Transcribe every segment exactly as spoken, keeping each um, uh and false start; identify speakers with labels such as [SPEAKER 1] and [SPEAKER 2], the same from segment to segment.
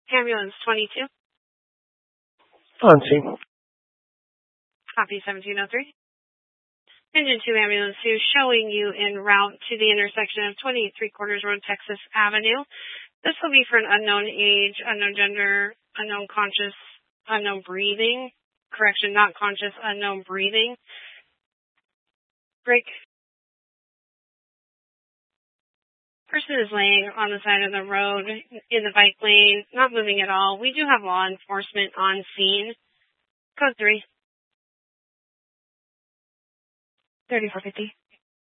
[SPEAKER 1] Ambulance twenty-two.
[SPEAKER 2] On scene.
[SPEAKER 1] Copy seventeen oh three. Engine two Ambulance two showing you en route to the intersection of twenty-eight Three Quarters Road, Texas Avenue. This will be for an unknown age, unknown gender, unknown conscious, unknown breathing. Correction, not conscious, unknown breathing. Break. Person is laying on the side of the road in the bike lane, not moving at all. We do have law enforcement on scene. Code three. thirty-four fifty.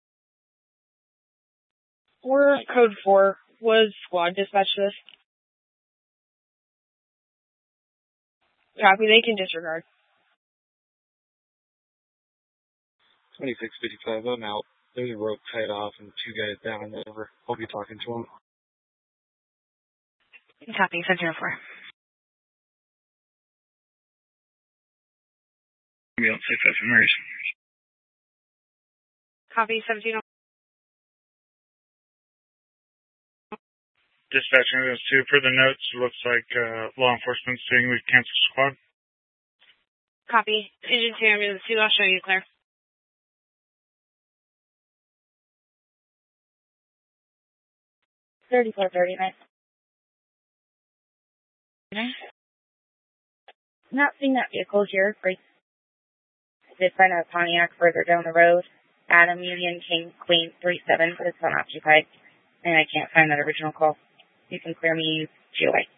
[SPEAKER 3] We're code four. Was squad dispatch this? Copy, they can disregard.
[SPEAKER 4] twenty-six fifty-five, I'm out. There's a rope tied off and two guys down in the river. I'll be talking to them.
[SPEAKER 1] Copy, seven oh four.
[SPEAKER 4] Ambulance six F Marys.
[SPEAKER 1] Copy, seventeen oh four.
[SPEAKER 4] Dispatch ambulance two, per the notes, looks like uh, law enforcement saying we've canceled squad.
[SPEAKER 1] Copy. Engine two Ambulance two, I'll show you, Claire.
[SPEAKER 3] thirty-four thirty-nine. Not seeing that vehicle here. Great. I did find a Pontiac further down the road. Adam Union King Queen three seven, but it's unoccupied. And I can't find that original call. You can clear me G O A.